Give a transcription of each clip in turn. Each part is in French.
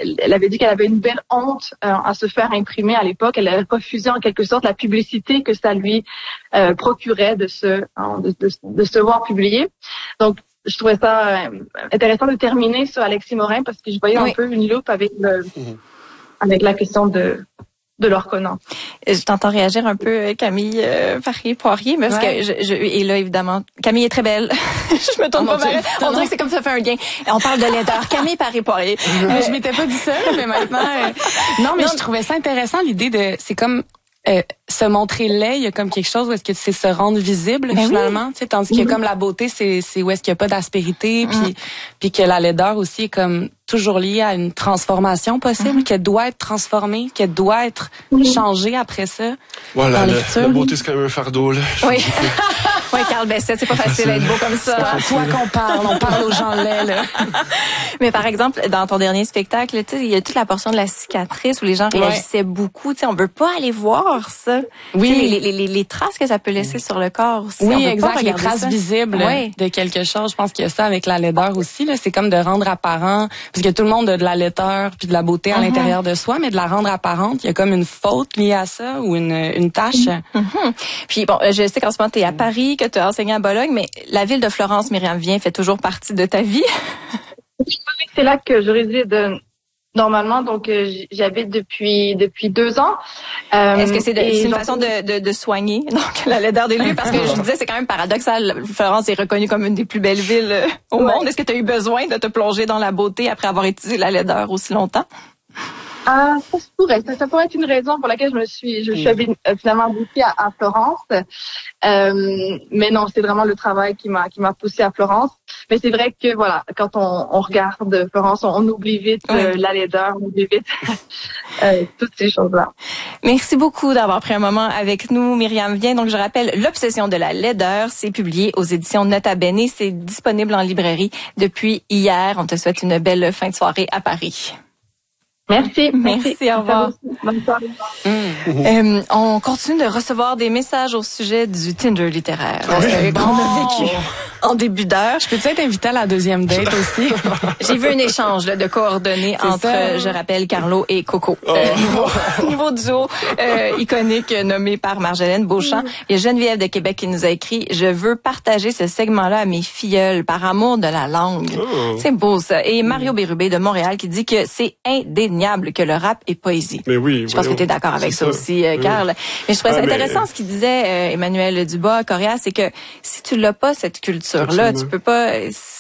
elle avait dit qu'elle avait une belle honte à se faire imprimer à l'époque. Elle avait refusé en quelque sorte la publicité que ça lui procurait de se voir publier. Donc, je trouvais ça intéressant de terminer sur Alexis Morin parce que je voyais un peu une loupe avec la question de l'Orconan. Je t'entends réagir un peu, Camille Paré-Poirier, parce que et là, évidemment, Camille est très belle. Je me tourne pas mal. On dirait que c'est comme ça fait un gain. On parle de laideur. Camille Paré-Poirier. Mais je m'étais pas dit ça, mais maintenant... Non, mais je trouvais ça intéressant, l'idée de... C'est comme... se montrer laid, il y a comme quelque chose où est-ce que c'est se rendre visible finalement, tu sais, tandis que comme la beauté c'est où est-ce qu'il y a pas d'aspérité, puis que la laideur aussi est comme toujours liée à une transformation possible, qu'elle doit être transformée, qu'elle doit être changée après ça. Voilà, la beauté c'est quand même un fardeau là. Oui. Oui, Carl Bessette, c'est pas facile d'être beau comme ça. C'est toi qu'on parle, on parle aux gens laids là. Mais par exemple, dans ton dernier spectacle, tu sais, il y a toute la portion de la cicatrice où les gens réagissaient beaucoup, tu sais, on veut pas aller voir ça. Oui, les traces que ça peut laisser sur le corps aussi. Oui, exact, les traces visibles de quelque chose. Je pense qu'il y a ça avec la laideur aussi là, c'est comme de rendre apparent, parce que tout le monde a de la laideur puis de la beauté à l'intérieur de soi, mais de la rendre apparente, il y a comme une faute liée à ça ou une tâche. Puis bon, je sais qu'en ce moment tu es à Paris, que tu as enseigné à Bologne, mais la ville de Florence, Myriam Vien, fait toujours partie de ta vie. C'est là que je réside normalement, donc j'habite depuis 2 ans. Est-ce que c'est une façon de soigner donc la laideur des lieux? Parce que je disais, c'est quand même paradoxal. Florence est reconnue comme une des plus belles villes au monde. Est-ce que tu as eu besoin de te plonger dans la beauté après avoir étudié la laideur aussi longtemps? Ça pourrait être une raison pour laquelle je suis finalement aboutie à Florence. Mais non, c'est vraiment le travail qui m'a poussée à Florence. Mais c'est vrai que voilà, quand on regarde Florence, on oublie vite la laideur, on oublie vite toutes ces choses-là. Merci beaucoup d'avoir pris un moment avec nous, Myriam Vien. Donc, je rappelle, L'Obsession de la laideur, c'est publié aux éditions Nota Bene. C'est disponible en librairie depuis hier. On te souhaite une belle fin de soirée à Paris. Merci, au revoir. Bonne soirée. On continue de recevoir des messages au sujet du Tinder littéraire qu'on a vécu en début d'heure. Je peux-tu être invitée à la deuxième date aussi? J'ai vu un échange de coordonnées entre, je rappelle, Carlo et Coco. Niveau duo iconique nommé par Marjolaine Beauchamp. Il y a Geneviève de Québec qui nous a écrit « Je veux partager ce segment-là à mes filleuls par amour de la langue. » C'est beau ça. Et Mario Bérubé de Montréal qui dit que c'est indéniable que le rap est poésie. Mais oui, je pense que tu es d'accord avec ça aussi, Carl. Mais je trouvais ça intéressant ce qu'il disait Emmanuel Dubois, Coréa, c'est que si tu l'as pas, cette culture-là, tu peux pas...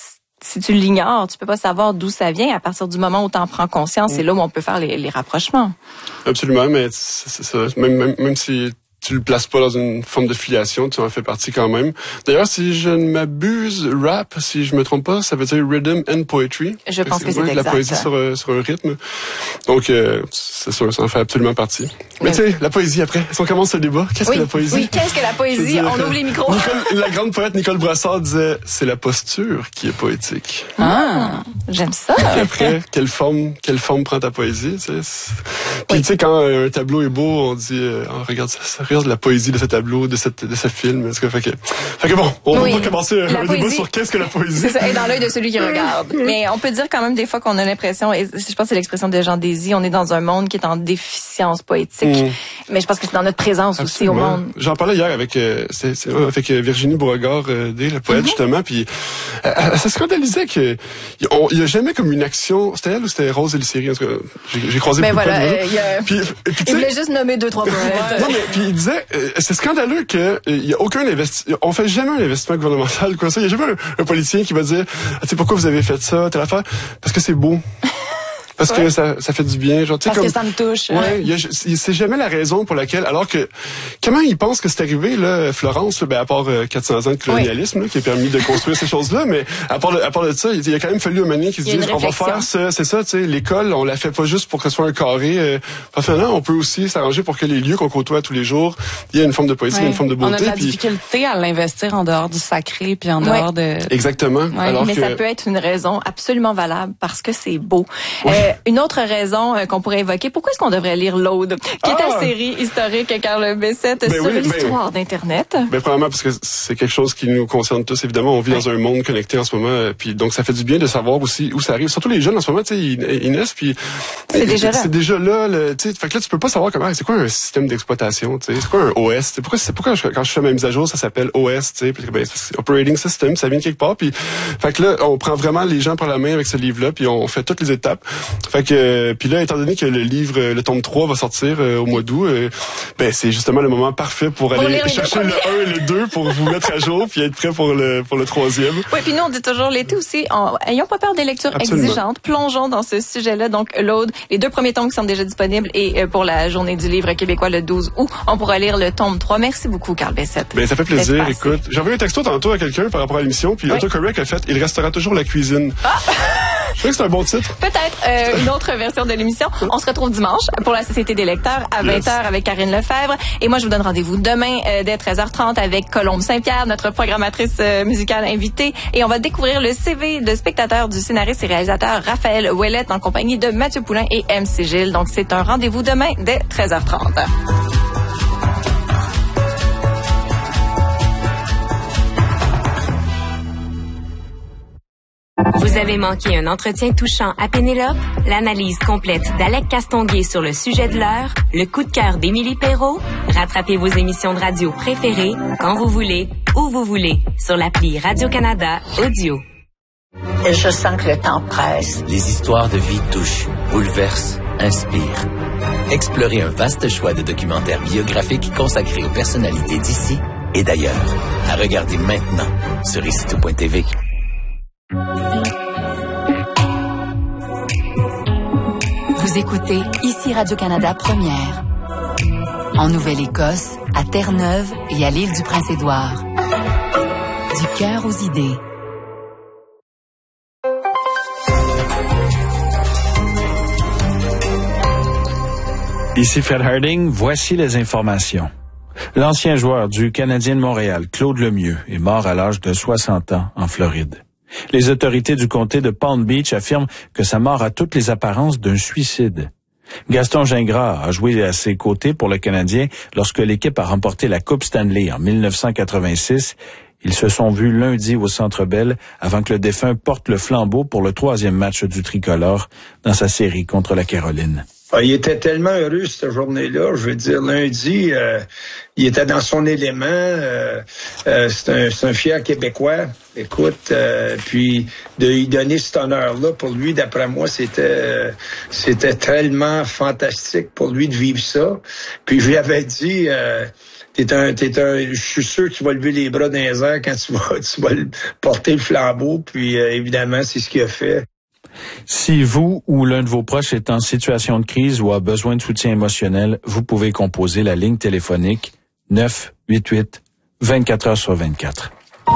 Si tu l'ignores, tu peux pas savoir d'où ça vient. À partir du moment où tu en prends conscience, c'est là où on peut faire les rapprochements. Absolument, mais c'est ça. Même si tu le places pas dans une forme de filiation, tu en fais partie quand même. D'ailleurs, si je ne m'abuse, rap, si je me trompe pas, ça veut dire rhythm and poetry. Je pense que c'est exact. La poésie sur un rythme. Donc, c'est sûr, ça en fait absolument partie. Mais tu sais, la poésie après, si on commence ce débat, qu'est-ce que la poésie? Oui, qu'est-ce que la poésie? On ouvre les micros. La grande poète Nicole Brassard disait, c'est la posture qui est poétique. J'aime ça. Et après, quelle forme prend ta poésie, tu sais? Puis tu sais, quand un tableau est beau, on dit, regarde ça. Regarde la poésie de ce tableau, de ce film. Fait que bon, on va commencer un débat sur qu'est-ce que la poésie. C'est ça, et dans l'œil de celui qui regarde. Mais on peut dire quand même des fois qu'on a l'impression, et je pense que c'est l'expression de Jean Désy, on est dans un monde qui est en déficience poétique. Mais je pense que c'est dans notre présence aussi au monde. J'en parlais hier avec Virginie Beauregard, la poète justement, puis elle se scandalisait que il y a jamais comme une action. C'était elle ou c'était Rose Elisséry? En tout cas, j'ai croisé beaucoup de poètes. Il voulait juste nommer 2-3 poètes. Non, mais puis il disait, c'est scandaleux que il y a aucun investissement, on fait jamais un investissement gouvernemental comme ça. Il y a jamais un politicien qui va dire, tu sais pourquoi vous avez fait ça, telle affaire, parce que c'est beau. Parce que ça fait du bien, genre, tu sais, parce que ça me touche. C'est jamais la raison pour laquelle, alors que, comment ils pensent que c'est arrivé, là, Florence, à part 400 ans de colonialisme, là, qui a permis de construire ces choses-là, mais à part de ça, il a quand même fallu un moment qui se dise, on va faire ça, c'est ça, tu sais, l'école, on la fait pas juste pour que ce soit un carré, non, on peut aussi s'arranger pour que les lieux qu'on côtoie tous les jours, il y a une forme de poésie, une forme de beauté. On a de la difficulté à l'investir en dehors du sacré, puis en dehors de... Exactement. Mais ça peut être une raison absolument valable, parce que c'est beau. Une autre raison qu'on pourrait évoquer, pourquoi est-ce qu'on devrait lire l'Aude, qui est ta série historique, Carl Bessette, sur l'histoire d'Internet? Probablement parce que c'est quelque chose qui nous concerne tous, évidemment. On vit dans un monde connecté en ce moment, puis donc ça fait du bien de savoir aussi où ça arrive. Surtout les jeunes en ce moment, tu sais, ils naissent, puis C'est déjà là. C'est déjà là, tu sais. Fait que là, tu peux pas savoir comment, c'est quoi un système d'exploitation, tu sais. C'est quoi un OS? Pourquoi quand je fais ma mise à jour, ça s'appelle OS, tu sais. Puis ben, c'est Operating System, ça vient de quelque part. Puis, fait que là, on prend vraiment les gens par la main avec ce livre-là, puis on fait toutes les étapes. Fait que, puis là, étant donné que le tome 3 va sortir au mois d'août, ben, c'est justement le moment parfait pour aller chercher le 1 et le 2 pour vous mettre à jour puis être prêt pour le 3e. Oui, puis nous, on dit toujours l'été aussi, ayons pas peur des lectures exigeantes, plongeons dans ce sujet-là. Donc, l'Aude, les 2 premiers tomes qui sont déjà disponibles et pour la journée du livre québécois le 12 août, on pourra lire le tome 3. Merci beaucoup, Carl Bessette. Ben, ça fait plaisir. Écoute, j'ai envoyé un texto tantôt à quelqu'un par rapport à l'émission, puis Autocorrect a fait « Il restera toujours la cuisine ». Je crois que c'est un bon titre. Peut-être une autre version de l'émission. On se retrouve dimanche pour la Société des lecteurs à 20h avec Karine Lefebvre. Et moi, je vous donne rendez-vous demain dès 13h30 avec Colombe Saint-Pierre, notre programmatrice musicale invitée. Et on va découvrir le CV de spectateur du scénariste et réalisateur Raphaël Ouellette en compagnie de Mathieu Poulain et MC Gilles. Donc, c'est un rendez-vous demain dès 13h30. Vous avez manqué un entretien touchant à Pénélope? L'analyse complète d'Alec Castonguay sur le sujet de l'heure? Le coup de cœur d'Émilie Perrault? Rattrapez vos émissions de radio préférées quand vous voulez, où vous voulez, sur l'appli Radio-Canada Audio. Je sens que le temps presse. Les histoires de vie touchent, bouleversent, inspirent. Explorez un vaste choix de documentaires biographiques consacrés aux personnalités d'ici et d'ailleurs. À regarder maintenant sur icitout.tv. Vous écoutez ici Radio-Canada Première. En Nouvelle-Écosse, à Terre-Neuve et à l'île du Prince-Édouard. Du cœur aux idées. Ici Fred Harding, voici les informations. L'ancien joueur du Canadien de Montréal, Claude Lemieux, est mort à l'âge de 60 ans en Floride. Les autorités du comté de Palm Beach affirment que sa mort a toutes les apparences d'un suicide. Gaston Gingras a joué à ses côtés pour le Canadien lorsque l'équipe a remporté la Coupe Stanley en 1986. Ils se sont vus lundi au Centre Bell avant que le défunt porte le flambeau pour le 3e match du tricolore dans sa série contre la Caroline. Il était tellement heureux cette journée-là. Je veux dire, lundi, il était dans son élément. C'est un fier Québécois. Écoute, puis de lui donner cet honneur-là, pour lui, d'après moi, c'était tellement fantastique pour lui de vivre ça. Puis je lui avais dit, je suis sûr que tu vas lever les bras dans les airs quand tu vas porter le flambeau. Puis évidemment, c'est ce qu'il a fait. Si vous ou l'un de vos proches est en situation de crise ou a besoin de soutien émotionnel, vous pouvez composer la ligne téléphonique 988 24 heures sur 24.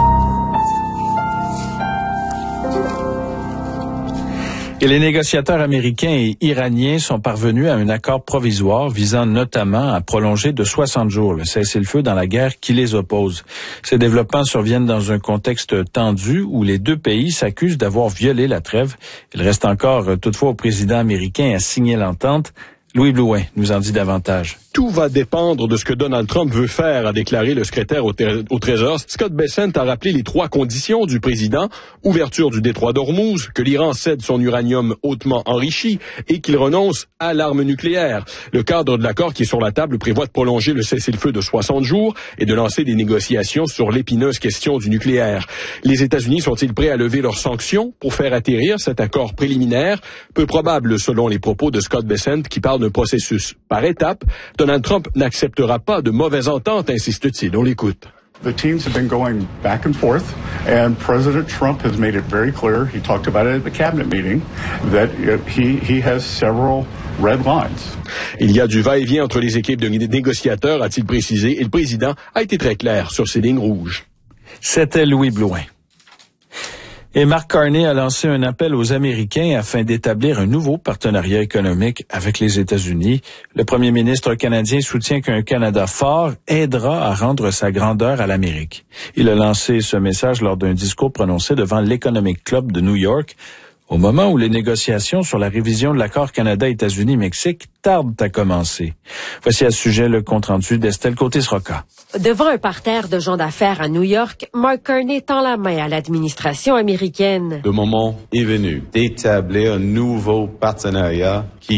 Et les négociateurs américains et iraniens sont parvenus à un accord provisoire visant notamment à prolonger de 60 jours le cessez-le-feu dans la guerre qui les oppose. Ces développements surviennent dans un contexte tendu où les 2 pays s'accusent d'avoir violé la trêve. Il reste encore toutefois au président américain à signer l'entente. Louis Blouin nous en dit davantage. Tout va dépendre de ce que Donald Trump veut faire, a déclaré le secrétaire au Trésor. Scott Bessent a rappelé les 3 conditions du président. Ouverture du détroit d'Ormuz, que l'Iran cède son uranium hautement enrichi et qu'il renonce à l'arme nucléaire. Le cadre de l'accord qui est sur la table prévoit de prolonger le cessez-le-feu de 60 jours et de lancer des négociations sur l'épineuse question du nucléaire. Les États-Unis sont-ils prêts à lever leurs sanctions pour faire atterrir cet accord préliminaire? Peu probable selon les propos de Scott Bessent qui parle d'un processus par étapes. Donald Trump n'acceptera pas de mauvaise entente, insiste-t-il. On l'écoute. The teams have been going back and forth, and President Trump has made it very clear, he talked about it at the cabinet meeting, that he has several red lines. Il y a du va-et-vient entre les équipes de négociateurs, a-t-il précisé, et le président a été très clair sur ses lignes rouges. C'était Louis Blouin. Et Mark Carney a lancé un appel aux Américains afin d'établir un nouveau partenariat économique avec les États-Unis. Le premier ministre canadien soutient qu'un Canada fort aidera à rendre sa grandeur à l'Amérique. Il a lancé ce message lors d'un discours prononcé devant l'Economic Club de New York, au moment où les négociations sur la révision de l'accord Canada-États-Unis-Mexique tardent à commencer. Voici à ce sujet le compte-rendu d'Estelle Côté-Sroka. Devant un parterre de gens d'affaires à New York, Mark Carney tend la main à l'administration américaine. Le moment est venu d'établir un nouveau partenariat qui